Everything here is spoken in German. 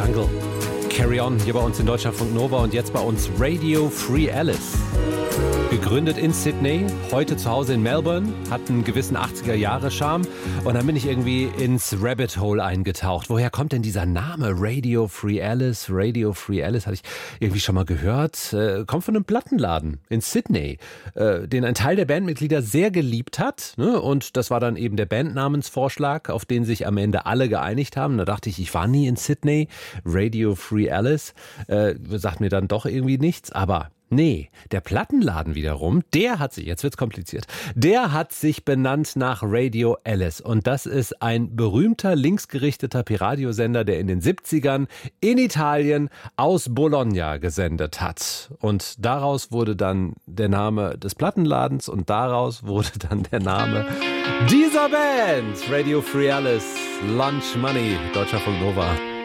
Jungle. Carry On hier bei uns in Deutschlandfunk Nova und jetzt bei uns Radio Free Alice. Gegründet in Sydney, heute zu Hause in Melbourne, hat einen gewissen 80er-Jahre-Charme und dann bin ich irgendwie ins Rabbit Hole eingetaucht. Woher kommt denn dieser Name Radio Free Alice? Radio Free Alice hatte ich irgendwie schon mal gehört. Kommt von einem Plattenladen in Sydney, den ein Teil der Bandmitglieder sehr geliebt hat. Ne? Und das war dann eben der Bandnamensvorschlag, auf den sich am Ende alle geeinigt haben. Da dachte ich war nie in Sydney. Radio Free Alice sagt mir dann doch irgendwie nichts, aber nee, der Plattenladen wiederum, der hat sich, jetzt wird's kompliziert, der hat sich benannt nach Radio Alice. Und das ist ein berühmter linksgerichteter Piradiosender, der in den 70ern in Italien aus Bologna gesendet hat. Und daraus wurde dann der Name des Plattenladens und daraus wurde dann der Name dieser Band. Radio Free Alice, Lunch Money, Deutschlandfunk Nova.